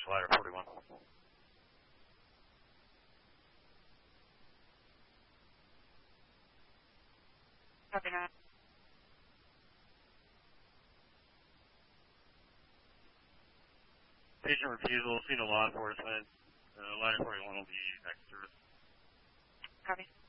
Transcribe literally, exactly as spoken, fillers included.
ladder forty-one. Copy that. Patient refusal, see no law enforcement. Uh, ladder forty-one will be next service. Copy.